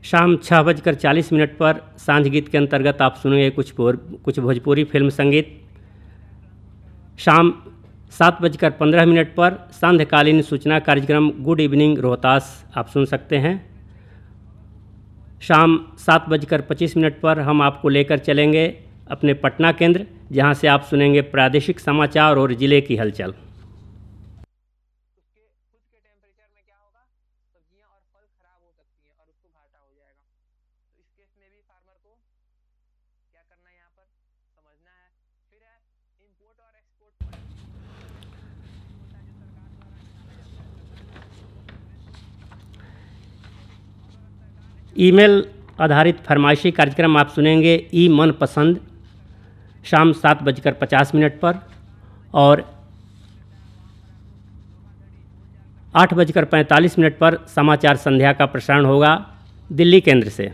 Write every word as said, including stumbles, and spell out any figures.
शाम छः बजकर चालीस मिनट पर सांझ गीत के अंतर्गत आप सुनेंगे कुछ भोर कुछ भोजपुरी फिल्म संगीत। शाम सात बजकर पंद्रह मिनट पर सांध्यकालीन सूचना कार्यक्रम गुड इवनिंग रोहतास आप सुन सकते हैं। शाम सात बजकर पच्चीस मिनट पर हम आपको लेकर चलेंगे अपने पटना केंद्र, जहां से आप सुनेंगे प्रादेशिक समाचार और ज़िले की हलचल। ईमेल आधारित फरमाइशी कार्यक्रम आप सुनेंगे ई मन पसंद शाम सात बजकर पचास मिनट पर, और आठ बजकर पैंतालीस मिनट पर समाचार संध्या का प्रसारण होगा दिल्ली केंद्र से।